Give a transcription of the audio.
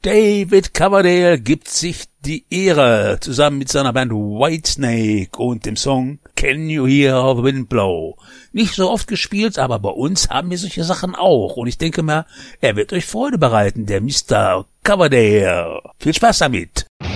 David Coverdale gibt sich die Ehre, zusammen mit seiner Band Whitesnake und dem Song Can You Hear the Wind Blow. Nicht so oft gespielt, aber bei uns haben wir solche Sachen auch. Und ich denke mal, er wird euch Freude bereiten, der Mr. Coverdale. Viel Spaß damit.